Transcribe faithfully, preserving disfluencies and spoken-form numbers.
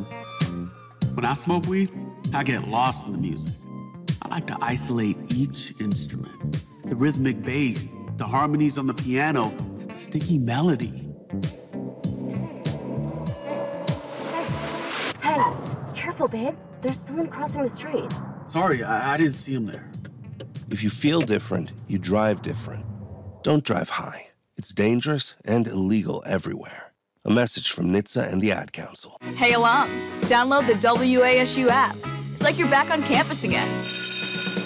When I smoke weed, I get lost in the music. I like to isolate each instrument. The rhythmic bass, the harmonies on the piano, the sticky melody. Hey, careful, babe. There's someone crossing the street. Sorry, I, I didn't see him there. If you feel different, you drive different. Don't drive high. It's dangerous and illegal everywhere. A message from N H T S A and the Ad Council. Hey, alum, download the W A S U app. It's like you're back on campus again.